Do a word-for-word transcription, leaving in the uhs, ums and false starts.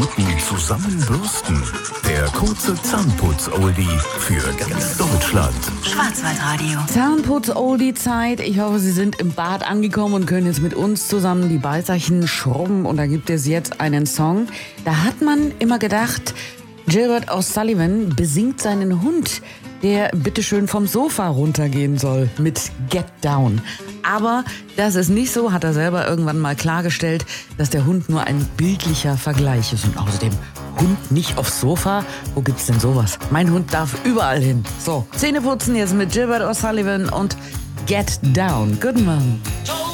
Minuten zusammen bürsten. Der kurze Zahnputz-Oldie für ganz Deutschland. Schwarzwaldradio. Zahnputz-Oldie-Zeit. Ich hoffe, Sie sind im Bad angekommen und können jetzt mit uns zusammen die Beißerchen schrubben. Und da gibt es jetzt einen Song. Da hat man immer gedacht, Gilbert O'Sullivan besingt seinen Hund, der bitteschön vom Sofa runtergehen soll mit Get Down. Aber das ist nicht so, hat er selber irgendwann mal klargestellt, dass der Hund nur ein bildlicher Vergleich ist. Und außerdem, Hund nicht aufs Sofa? Wo gibt's denn sowas? Mein Hund darf überall hin. So, Zähne putzen jetzt mit Gilbert O'Sullivan und Get Down. Guten Morgen.